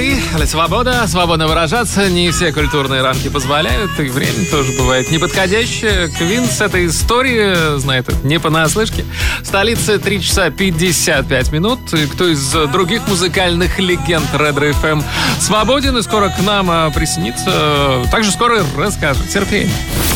free, или свобода, свободно выражаться. Не все культурные рамки позволяют, и время тоже бывает неподходящее. Квин с этой историей знает это не понаслышке. В столице 3 часа 55 минут. И кто из других музыкальных легенд Ретро FM свободен и скоро к нам присоединится, также скоро расскажет. Терпение.